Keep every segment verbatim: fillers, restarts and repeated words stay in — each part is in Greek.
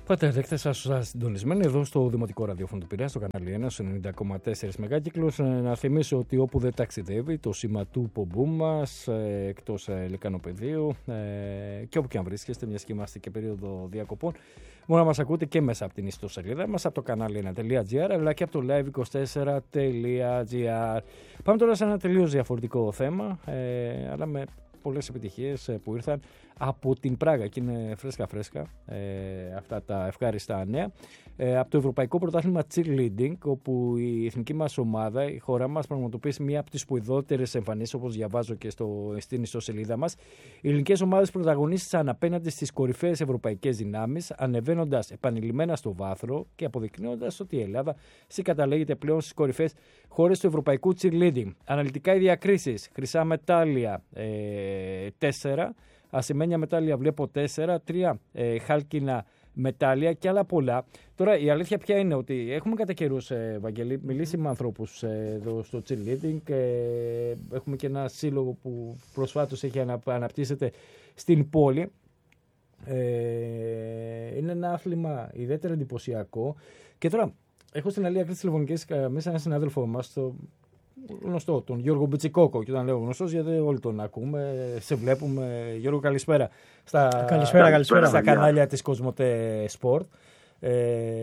Πάτε δέκτε σας συντονισμένοι εδώ στο Δημοτικό Ραδιόφωνο του Πειραιά, στο κανάλι ένα, στους ενενήντα κόμμα τέσσερα μεγάκυκλους. Να θυμίσω ότι όπου δεν ταξιδεύει το σήμα του πομπού μας, εκτός λεκανοπεδίου και όπου και αν βρίσκεστε, μιας και είμαστε και περίοδο διακοπών, μπορεί να μας ακούτε και μέσα από την ιστοσελίδα μας, από το κανάλι ένα τελεία τζι άρ, αλλά και από το live είκοσι τέσσερα τελεία τζι άρ. Πάμε τώρα σε ένα τελείως διαφορετικό θέμα, αλλά με πολλές επιτυχίες που ήρθαν από την Πράγα και είναι φρέσκα φρέσκα ε, αυτά τα ευχάριστα νέα ε, από το Ευρωπαϊκό Πρωτάθλημα Cheerleading, όπου η εθνική μας ομάδα, η χώρα μας, πραγματοποιήσει μία από τις σπουδαιότερες εμφανίσεις, όπως διαβάζω και στο, στην ιστοσελίδα μας. Οι ελληνικές ομάδες πρωταγωνίστησαν απέναντι στις κορυφαίες ευρωπαϊκές δυνάμεις, ανεβαίνοντας επανειλημμένα στο βάθρο και αποδεικνύοντας ότι η Ελλάδα συγκαταλέγεται πλέον στις κορυφαίες χώρες του ευρωπαϊκού cheerleading. Αναλυτικά οι διακρίσεις: χρυσά μετάλλια ε, τέσσερα, ασημένια μετάλλια βλέπω τέσσερα, τρία ε, χάλκινα μετάλλια και άλλα πολλά. Τώρα η αλήθεια ποια είναι, ότι έχουμε κατά καιρούς, ε, Βαγγέλη, μιλήσει με ανθρώπους ε, εδώ στο cheerleading και ε, έχουμε και ένα σύλλογο που προσφάτως έχει ανα, αναπτύσσεται στην πόλη. Ε, είναι ένα άθλημα ιδιαίτερα εντυπωσιακό και τώρα έχω στην αλήθεια της τηλεφωνικής γραμμής έναν συνάδελφό μας, το γνωστό, τον Γιώργο Μπιτσικόκο. Και όταν λέω γνωστός, γιατί όλοι τον ακούμε, σε βλέπουμε. Γιώργο, καλησπέρα. Στα, καλησπέρα, καλησπέρα. Στα κανάλια της Κοσμοτέ Sport. Ε,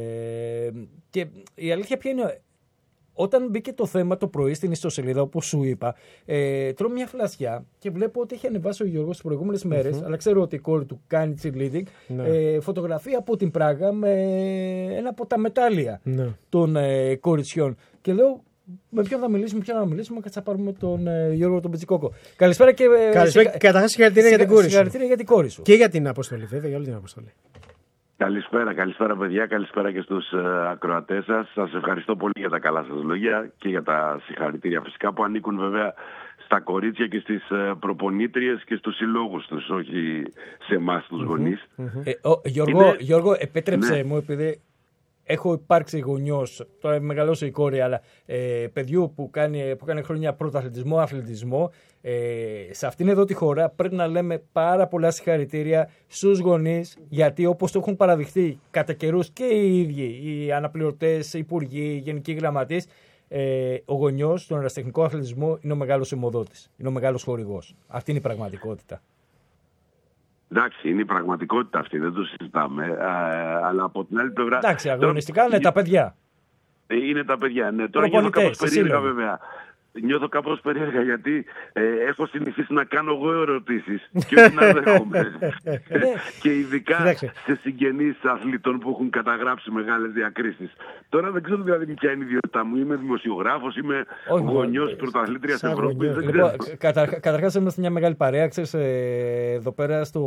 και η αλήθεια ποια είναι, όταν μπήκε το θέμα το πρωί στην ιστοσελίδα, όπως σου είπα, ε, τρώω μια φλασιά και βλέπω ότι έχει ανεβάσει ο Γιώργος τις προηγούμενες μέρες, mm-hmm. αλλά ξέρω ότι η κόρη του κάνει cheerleading, ναι. ε, φωτογραφία από την Πράγα με ένα από τα μετάλλια ναι. των ε, κοριτσιών. Και λέω, με ποιον θα μιλήσουμε, ποιον θα μιλήσουμε, και θα πάρουμε τον ε, Γιώργο τον Μπιτσικόκο. Καλησπέρα και. Καλησπέρα και καταρχάς συγχαρητήρια για την κόρη σου. Συγχαρητήρια για την κόρη σου. Και για την αποστολή, βέβαια, για όλη την αποστολή. Καλησπέρα, καλησπέρα παιδιά, καλησπέρα και στους ε, ακροατές σας. Σας ευχαριστώ πολύ για τα καλά σας λόγια και για τα συγχαρητήρια φυσικά, που ανήκουν βέβαια στα κορίτσια και στις ε, προπονήτριες και στους συλλόγους τους, όχι σε εμάς τους mm-hmm. γονείς. Mm-hmm. Ε, ο, Γιώργο, Είναι... Γιώργο, επέτρεψε ναι. μου, επειδή έχω υπάρξει γονιός, τώρα μεγαλώσει η κόρη, αλλά ε, παιδιού που κάνει, που κάνει χρόνια πρωταθλητισμό, αθλητισμό, ε, σε αυτήν εδώ τη χώρα πρέπει να λέμε πάρα πολλά συγχαρητήρια στους γονείς, γιατί όπως το έχουν παραδειχθεί κατά καιρούς και οι ίδιοι, οι αναπληρωτές, οι υπουργοί, οι γενικοί γραμματείς, ε, ο γονιός στον αεραστεχνικό αθλητισμό είναι ο μεγάλος αιμοδότης, είναι ο μεγάλος χορηγός. Αυτή είναι η πραγματικότητα. Εντάξει, είναι η πραγματικότητα αυτή, δεν το συζητάμε. Α, αλλά από την άλλη πλευρά. Εντάξει, αγωνιστικά είναι τα παιδιά. Είναι τα παιδιά, ναι. Τώρα νιώθω κάπως περίεργα, βέβαια. Νιώθω κάπως περίεργα, γιατί ε, έχω συνηθίσει να κάνω εγώ ερωτήσεις και όχι να δέχομαι. Και ειδικά σε συγγενείς αθλητών που έχουν καταγράψει μεγάλες διακρίσεις. Τώρα δεν ξέρω δηλαδή ποια είναι η ιδιότητά μου. Είμαι δημοσιογράφος, είμαι γονιός πρωταθλήτριας Ευρώπης. Λοιπόν, καταρχάς είμαστε μια μεγάλη παρέα. Ξέρεις, εδώ πέρα στο,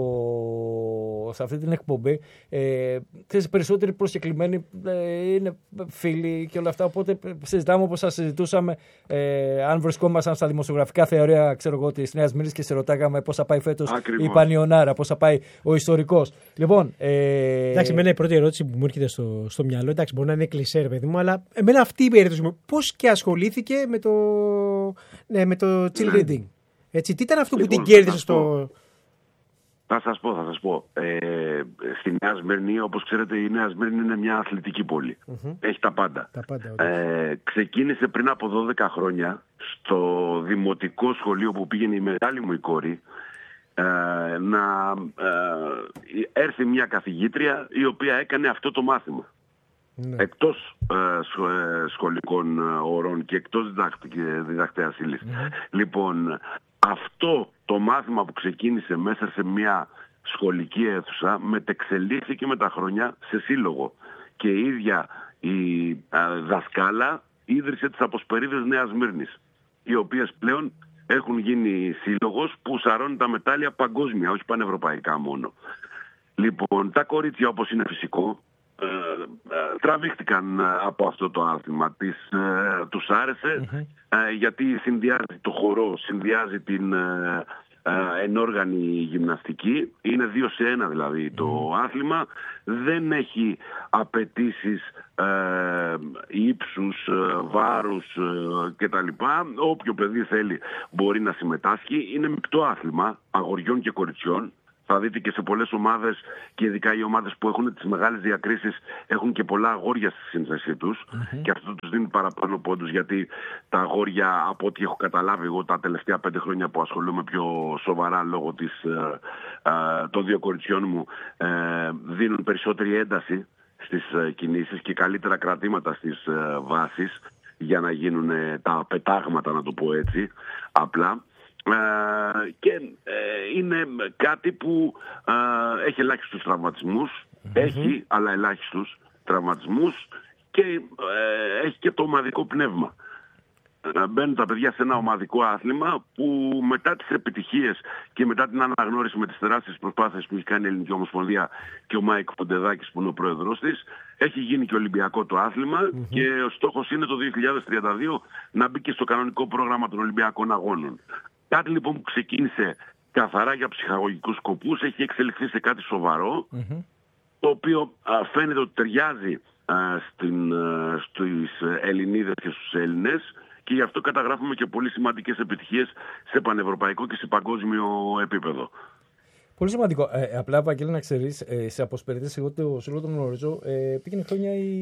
σε αυτή την εκπομπή, ε, ξέρεις, περισσότεροι προσκεκλημένοι ε, είναι φίλοι και όλα αυτά. Οπότε συζητάμε όπως σας συζητούσαμε. Ε, αν βρισκόμασταν στα δημοσιογραφικά θεωρία, ξέρω εγώ, της Νέας Μύρνης και σε ρωτάγαμε πώς θα πάει φέτος η Πανιωνάρα, πώς θα πάει ο ιστορικός. Λοιπόν, ε... εντάξει, εμένα η πρώτη ερώτηση που μου έρχεται στο, στο μυαλό, εντάξει, μπορεί να είναι κλισέ, ρε παιδί μου, αλλά εμένα αυτή η περίπτωση μου, πώς και ασχολήθηκε με το, ναι, με το cheerleading. Έτσι, τι ήταν αυτό λοιπόν, που την κέρδισε στο. Θα σας πω, θα σας πω. Ε, στη Νέα Σμύρνη, όπως ξέρετε, η Νέα Σμύρνη είναι μια αθλητική πόλη. Mm-hmm. Έχει τα πάντα. Τα πάντα ε, ξεκίνησε πριν από δώδεκα χρόνια στο δημοτικό σχολείο που πήγαινε η μεγάλη μου η κόρη, ε, να ε, έρθει μια καθηγήτρια η οποία έκανε αυτό το μάθημα. Mm-hmm. Εκτός ε, σχο, ε, σχολικών ωρών και εκτός διδακτέας ύλης. Mm-hmm. Λοιπόν, αυτό το μάθημα που ξεκίνησε μέσα σε μια σχολική αίθουσα μετεξελίχθηκε με τα χρόνια σε σύλλογο. Και η ίδια η α, δασκάλα ίδρυσε τις Αποσπερίδες Νέας Μύρνης, οι οποίες πλέον έχουν γίνει σύλλογος που σαρώνει τα μετάλλια παγκόσμια, όχι πανευρωπαϊκά μόνο. Λοιπόν, τα κορίτσια, όπως είναι φυσικό, ε, ε, τραβήχτηκαν από αυτό το άθλημα. Της, ε, τους άρεσε mm-hmm. ε, γιατί συνδυάζει το χορό, συνδυάζει την ε, ε, ενόργανη γυμναστική. Είναι δύο σε ένα δηλαδή το mm-hmm. άθλημα. Δεν έχει απαιτήσεις ε, ύψους, ε, βάρους ε, κτλ. Όποιο παιδί θέλει μπορεί να συμμετάσχει. Είναι μεικτό άθλημα αγοριών και κοριτσιών. θα δείτε και σε πολλές ομάδες και ειδικά οι ομάδες που έχουν τις μεγάλες διακρίσεις έχουν και πολλά αγόρια στη σύνθεσή τους mm-hmm. και αυτό τους δίνει παραπάνω πόντους, γιατί τα αγόρια, από ό,τι έχω καταλάβει εγώ τα τελευταία πέντε χρόνια που ασχολούμαι πιο σοβαρά λόγω της, ε, ε, των δύο κοριτσιών μου, ε, δίνουν περισσότερη ένταση στις ε, κινήσεις και καλύτερα κρατήματα στις ε, βάσεις για να γίνουν ε, τα πετάγματα, να το πω έτσι απλά. Uh, και uh, είναι κάτι που uh, έχει ελάχιστους τραυματισμούς, mm-hmm. έχει αλλά ελάχιστους τραυματισμούς και uh, έχει και το ομαδικό πνεύμα. Uh, μπαίνουν τα παιδιά σε ένα ομαδικό άθλημα που μετά τις επιτυχίες και μετά την αναγνώριση με τις τεράστιες προσπάθειες που έχει κάνει η Ελληνική Ομοσπονδία και ο Μάικ Φοντεδάκης που είναι ο πρόεδρος της, έχει γίνει και ολυμπιακό το άθλημα mm-hmm. και ο στόχος είναι το δύο χιλιάδες τριάντα δύο να μπει και στο κανονικό πρόγραμμα των Ολυμπιακών Αγώνων. Κάτι λοιπόν που ξεκίνησε καθαρά για ψυχαγωγικούς σκοπούς έχει εξελιχθεί σε κάτι σοβαρό, mm-hmm. το οποίο α, φαίνεται ότι ταιριάζει α, στην, α, στις Ελληνίδες και στους Έλληνες και γι' αυτό καταγράφουμε και πολύ σημαντικές επιτυχίες σε πανευρωπαϊκό και σε παγκόσμιο επίπεδο. Πολύ σημαντικό. Ε, απλά, Βαγγέλη, να ξέρεις, ε, σε αποσπερίδες, εγώ το σε όλο τον γνωρίζω, ε, πήγαινε χρόνια η...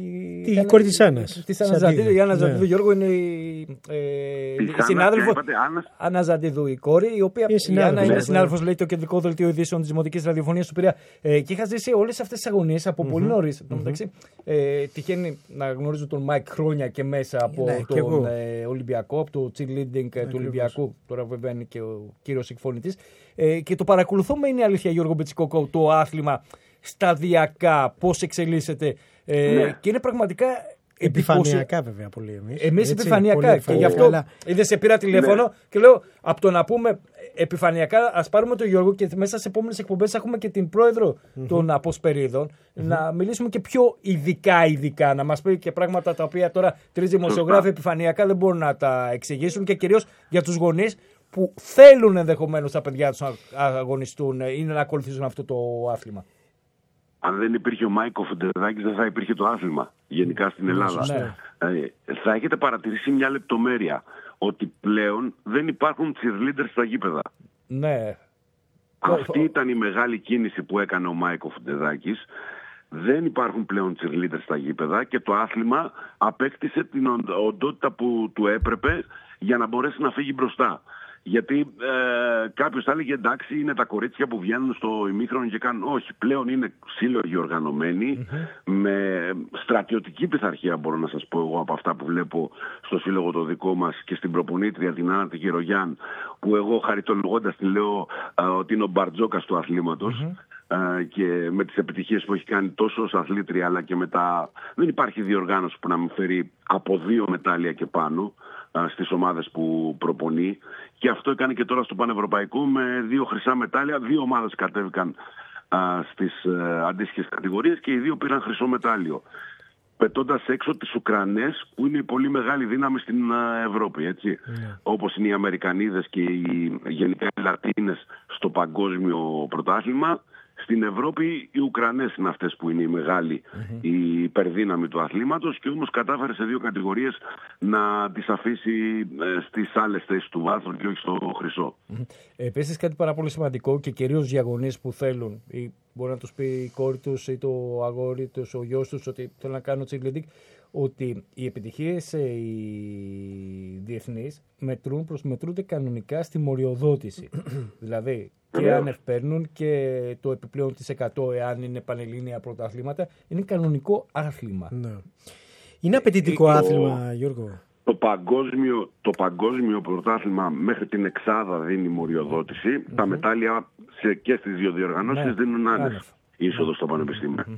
Η Κάνα, κόρη της Άννας. Της Άννας Ζαντίδου. Η Άννα Ζαντίδου, Γιώργο, είναι η, ε, η συνάδελφο. Άννα Ζαντίδου, η κόρη, η οποία η, η Άννα είναι συνάδελφος, λέει, το κεντρικό δελτίο ειδήσεων της Δημοτικής Ραδιοφωνίας του Πειραιά. Ε, και είχα ζήσει όλες αυτές τις αγωνίες από mm-hmm. πολύ νωρίς. Mm-hmm. μεταξύ, ε, τυχαίνει να γνωρίζω τον Μάικ χρόνια και μέσα από ναι, τον ε, Ολυμπιακό, από το cheerleading ναι, του Ολυμπιακού. Τώρα βέβαια είναι και ο κύριος εκφωνητής. Ε, και το παρακολουθούμε, είναι αλήθεια, Γιώργο Μπετσικόκο, το άθλημα σταδιακά, πώς εξελίσσεται. Ε, ναι. Και είναι πραγματικά επιφανειακά, βέβαια, πολύ εμείς. Εμείς επιφανειακά. Πολύ και γι' αυτό αλλά... είδε, σε πήρα τηλέφωνο ναι. και λέω, από το να πούμε επιφανειακά, ας πάρουμε τον Γιώργο και μέσα σε επόμενες εκπομπές έχουμε και την πρόεδρο mm-hmm. των Αποσπερίδων mm-hmm. να μιλήσουμε και πιο ειδικά, ειδικά, να μας πει και πράγματα τα οποία τώρα τρεις δημοσιογράφοι επιφανειακά δεν μπορούν να τα εξηγήσουν και κυρίως για τους γονείς που θέλουν ενδεχομένως τα παιδιά τους να αγωνιστούν ή να ακολουθήσουν αυτό το άθλημα. Αν δεν υπήρχε ο Μάικο Φοντεδάκης δεν θα υπήρχε το άθλημα γενικά στην Ελλάδα. Ναι. Ε, θα έχετε παρατηρήσει μια λεπτομέρεια, ότι πλέον δεν υπάρχουν cheerleaders στα γήπεδα. Ναι. Αυτή ήταν η μεγάλη κίνηση που έκανε ο Μάικο Φοντεδάκης. Δεν υπάρχουν πλέον cheerleaders στα γήπεδα και το άθλημα απέκτησε την οντότητα που του έπρεπε για να μπορέσει να φύγει μπροστά. Γιατί ε, κάποιος θα έλεγε εντάξει είναι τα κορίτσια που βγαίνουν στο ημίχρονο και κάνουν. Όχι, πλέον είναι σύλλογοι οργανωμένοι mm-hmm. με στρατιωτική πειθαρχία, μπορώ να σας πω εγώ, από αυτά που βλέπω στο σύλλογο το δικό μας και στην προπονήτρια την Άννα τη Γερογιάν, που εγώ χαριτολογώντας τη λέω ε, ότι είναι ο Μπαρτζόκας του αθλήματος mm-hmm. ε, και με τις επιτυχίες που έχει κάνει τόσο ως αθλήτρια αλλά και μετά δεν υπάρχει διοργάνωση που να μην φέρει από δύο μετάλλια και πάνω στις ομάδες που προπονεί, και αυτό έκανε και τώρα στο Πανευρωπαϊκό με δύο χρυσά μετάλλια. Δύο ομάδες κατέβηκαν α, στις α, αντίστοιχες κατηγορίες και οι δύο πήραν χρυσό μετάλλιο, πετώντας έξω τις Ουκρανές που είναι η πολύ μεγάλη δύναμη στην α, Ευρώπη, έτσι. Yeah. Όπως είναι οι Αμερικανίδες και οι γενικά οι Λατίνες στο παγκόσμιο πρωτάθλημα. Στην Ευρώπη οι Ουκρανές είναι αυτές που είναι η μεγάλη, mm-hmm. η υπερδύναμη του αθλήματος, και όμως κατάφερε σε δύο κατηγορίες να τις αφήσει στις άλλες θέσεις του βάθρου και όχι στο χρυσό. Mm-hmm. Επίσης κάτι πάρα πολύ σημαντικό και κυρίως για γονείς που θέλουν, ή μπορεί να τους πει η κόρη τους ή το αγόρι τους, ο γιος τους, ότι θέλουν να κάνουν cheerleading, ότι οι επιτυχίες οι διεθνείς μετρούν, προσμετρούνται κανονικά στη μοριοδότηση. Δηλαδή και αν ευπέρνουν και το επιπλέον της εκατό εάν είναι πανελλήνια πρωταθλήματα, είναι κανονικό άθλημα. Ναι. Είναι απαιτητικό ε, άθλημα, το, Γιώργο. Το παγκόσμιο, το παγκόσμιο πρωτάθλημα μέχρι την εξάδα δίνει μοριοδότηση. Mm-hmm. Τα μετάλλια σε, και στις δύο διοργανώσεις mm-hmm. δίνουν άνευ είσοδο στο πανεπιστήμιο. Mm-hmm.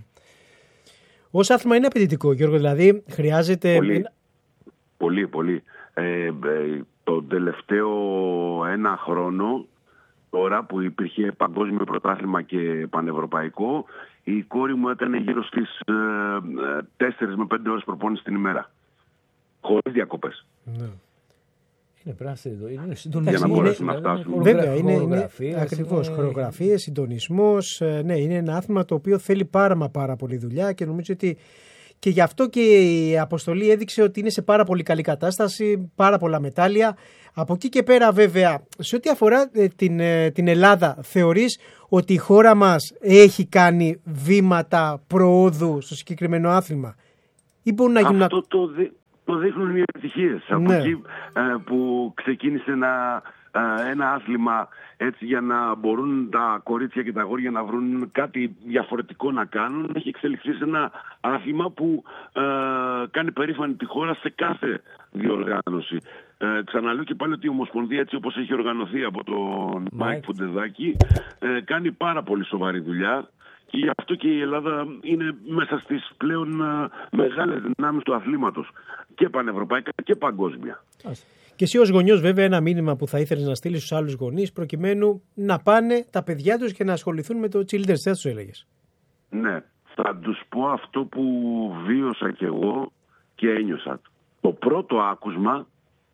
Ως άθλημα είναι απαιτητικό, Γιώργο, δηλαδή χρειάζεται... Πολύ, πολύ. πολύ. Ε, ε, το τελευταίο ένα χρόνο, τώρα που υπήρχε παγκόσμιο πρωτάθλημα και πανευρωπαϊκό, η κόρη μου έκανε γύρω στις ε, τέσσερις με πέντε ώρες προπόνηση την ημέρα. Χωρίς διακοπές. Ναι. Είναι πράσινο, είναι συντονισμό. Για να μπορέσουν να φτάσουν. Βέβαια, είναι, είναι ακριβώς. Είναι... Χορογραφίες, συντονισμός. Ναι, είναι ένα άθλημα το οποίο θέλει πάρα μα πάρα πολύ δουλειά και νομίζω ότι και γι' αυτό και η αποστολή έδειξε ότι είναι σε πάρα πολύ καλή κατάσταση, πάρα πολλά μετάλλια. Από εκεί και πέρα βέβαια, σε ό,τι αφορά την, την Ελλάδα, θεωρείς ότι η χώρα μας έχει κάνει βήματα προόδου στο συγκεκριμένο άθλημα? Ή μπορούν να γίνουν... Αυτό το, δι... το δείχνουν οι επιτυχίες. Από ναι. εκεί ε, που ξεκίνησε ένα, ε, ένα άθλημα έτσι για να μπορούν τα κορίτσια και τα αγόρια να βρουν κάτι διαφορετικό να κάνουν, έχει εξελιχθεί σε ένα άθλημα που ε, κάνει περήφανη τη χώρα σε κάθε διοργάνωση. Ε, ξαναλέω και πάλι ότι η Ομοσπονδία, έτσι όπως έχει οργανωθεί από τον Μάικ Φουντεδάκη, ε, κάνει πάρα πολύ σοβαρή δουλειά και γι' αυτό και η Ελλάδα είναι μέσα στις πλέον ε, μεγάλες δυνάμεις του αθλήματος και πανευρωπαϊκά και παγκόσμια. Και εσύ ως γονιός βέβαια ένα μήνυμα που θα ήθελες να στείλεις στους άλλους γονείς προκειμένου να πάνε τα παιδιά τους και να ασχοληθούν με το Children's Day, τους έλεγες. Ναι, θα τους πω αυτό που βίωσα κι εγώ και ένιωσα. Το πρώτο άκουσμα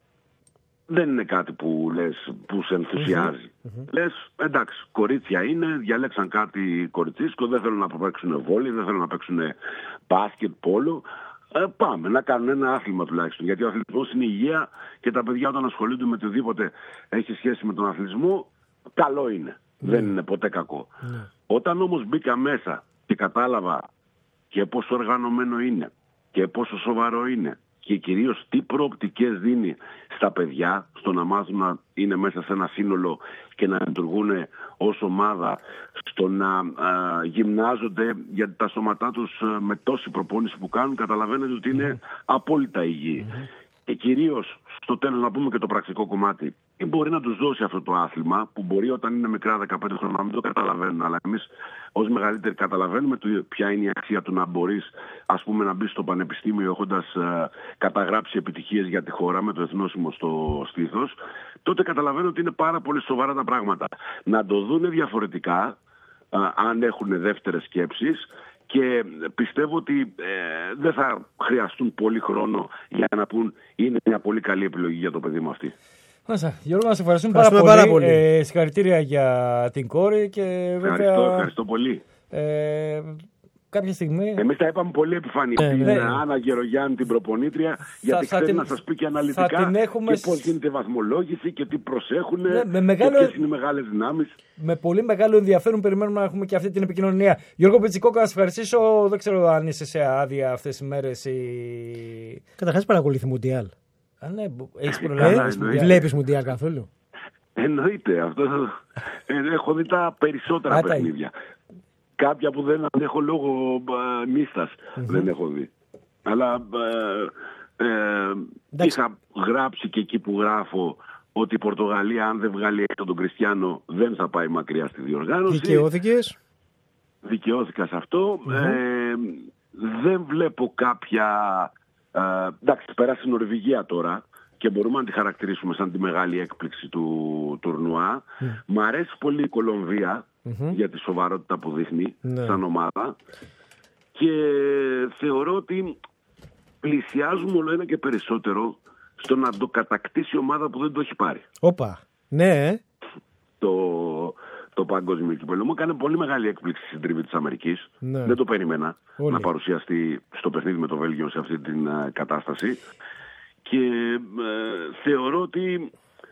δεν είναι κάτι που λες, που σε ενθουσιάζει. Mm-hmm. Λες, εντάξει, κορίτσια είναι, διαλέξαν κάτι κοριτσίσκο, δεν θέλουν να παίξουν βόλεϊ, δεν θέλουν να παίξουν μπάσκετ, πόλο. Ε, πάμε να κάνουν ένα άθλημα τουλάχιστον. Γιατί ο αθλητισμός είναι υγεία και τα παιδιά όταν ασχολούνται με οτιδήποτε έχει σχέση με τον αθλητισμό, καλό είναι. Mm. Δεν είναι ποτέ κακό. Mm. Όταν όμως μπήκα μέσα και κατάλαβα και πόσο οργανωμένο είναι και πόσο σοβαρό είναι και κυρίως τι προοπτικές δίνει στα παιδιά στο να μάθουν να είναι μέσα σε ένα σύνολο και να λειτουργούν ως ομάδα, στο να α, γυμνάζονται για τα σώματά τους α, με τόση προπόνηση που κάνουν, καταλαβαίνετε ότι είναι mm-hmm. απόλυτα υγιή. Mm-hmm. Και κυρίως στο τέλος να πούμε και το πρακτικό κομμάτι. Τι μπορεί να τους δώσει αυτό το άθλημα που μπορεί όταν είναι μικρά δεκαπέντε χρόνια να μην το καταλαβαίνουν, αλλά εμείς ως μεγαλύτεροι καταλαβαίνουμε το, ποια είναι η αξία του να μπορείς ας πούμε να μπεις στο πανεπιστήμιο έχοντας ε, καταγράψει επιτυχίες για τη χώρα με το εθνόσημο στο στήθος. Τότε καταλαβαίνω ότι είναι πάρα πολύ σοβαρά τα πράγματα. Να το δούνε διαφορετικά ε, αν έχουν δεύτερες σκέψεις. Και πιστεύω ότι ε, δεν θα χρειαστούν πολύ χρόνο για να πούν είναι μια πολύ καλή επιλογή για το παιδί μου αυτή. Μάλιστα. Γιώργο, να σε ευχαριστούμε πάρα πολύ. Πάρα πολύ. Ε, συγχαρητήρια για την κόρη και βέβαια... Ευχαριστώ, ευχαριστώ πολύ. Ε, κάποια στιγμή... Εμείς τα είπαμε πολύ επιφανή. Ε, την ναι. Άννα Γερογιάννη, την προπονήτρια, γιατί θα, θέλει να σας πει και αναλυτικά έχουμε... και πώς γίνεται βαθμολόγηση και τι προσέχουν ναι, μεγάλο... και ποιες είναι οι μεγάλες δυνάμεις. Με πολύ μεγάλο ενδιαφέρον περιμένουμε να έχουμε και αυτή την επικοινωνία. Γιώργο Πιτσικόκα, να σας ευχαριστήσω. Δεν ξέρω αν είσαι σε άδεια αυτές τις μέρες ή... Καταρχάς παρακολουθεί Μουντιάλ. Α, ναι, έχεις προλάβει. Βλέπεις Μουντιάλ καθόλου? Εννοείται. Αυτό... Έχω δει τα περισσότερα παιχνίδια. Κάποια που δεν έχω λόγω ε, νύστας mm-hmm. δεν έχω δει. Αλλά ε, ε, είχα γράψει και εκεί που γράφω ότι η Πορτογαλία αν δεν βγάλει έξω τον Κριστιάνο δεν θα πάει μακριά στη διοργάνωση. Δικαιώθηκες? Δικαιώθηκα σε αυτό. Mm-hmm. Ε, δεν βλέπω κάποια... Ε, εντάξει, πέρασε η Νορβηγία τώρα και μπορούμε να τη χαρακτηρίσουμε σαν τη μεγάλη έκπληξη του τουρνουά. Mm. Μ' αρέσει πολύ η Κολομβία mm-hmm. για τη σοβαρότητα που δείχνει mm. σαν ομάδα και θεωρώ ότι πλησιάζουμε όλο ένα και περισσότερο στο να το κατακτήσει η ομάδα που δεν το έχει πάρει. Όπα, ναι. Το, το παγκόσμιο κύπελλο μου έκανε πολύ μεγάλη έκπληξη στην τριβή της Αμερικής. Ναι. Δεν το περίμενα Όλοι. να παρουσιαστεί στο παιχνίδι με το Βέλγιο σε αυτή την uh, κατάσταση. Και ε, θεωρώ ότι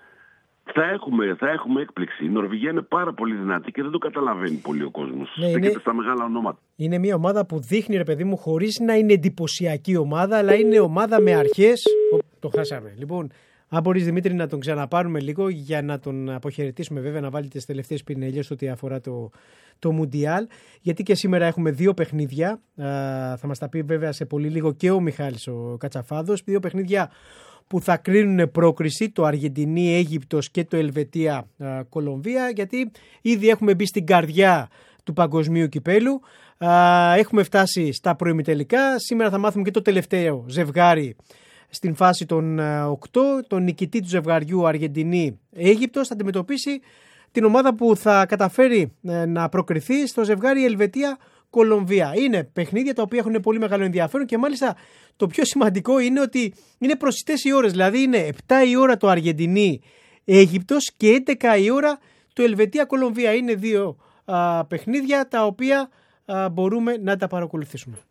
θα έχουμε, θα έχουμε έκπληξη. Η Νορβηγία είναι πάρα πολύ δυνατή και δεν το καταλαβαίνει πολύ ο κόσμος. Ναι, στέκεται στα μεγάλα ονόματα. Είναι μια ομάδα που δείχνει, ρε παιδί μου, χωρίς να είναι εντυπωσιακή ομάδα, αλλά είναι ομάδα με αρχές. Το χάσαμε. Λοιπόν, αν μπορείς, Δημήτρη, να τον ξαναπάρουμε λίγο για να τον αποχαιρετήσουμε, βέβαια, να βάλει τις τελευταίες πινελιές ό,τι αφορά το, το Μουντιάλ. Γιατί και σήμερα έχουμε δύο παιχνίδια. Α, θα μας τα πει βέβαια σε πολύ λίγο και ο Μιχάλης ο Κατσαφάδος. Δύο παιχνίδια που θα κρίνουν πρόκριση, το Αργεντινή-Αίγυπτος και το Ελβετία-Κολομβία, γιατί ήδη έχουμε μπει στην καρδιά του παγκοσμίου κυπέλου. Α, έχουμε φτάσει στα προημιτελικά. Σήμερα θα μάθουμε και το τελευταίο ζευγάρι στην φάση των οκτώ. Τον νικητή του ζευγαριού Αργεντινή-Αίγυπτος θα αντιμετωπίσει την ομάδα που θα καταφέρει να προκριθεί στο ζευγάρι Ελβετία-Κολομβία. Είναι παιχνίδια τα οποία έχουν πολύ μεγάλο ενδιαφέρον και μάλιστα το πιο σημαντικό είναι ότι είναι προσιτές οι ώρες. Δηλαδή είναι επτά η ώρα το Αργεντινή-Αίγυπτος και έντεκα η ώρα το Ελβετία-Κολομβία. Είναι δύο α, παιχνίδια τα οποία α, μπορούμε να τα παρακολουθήσουμε.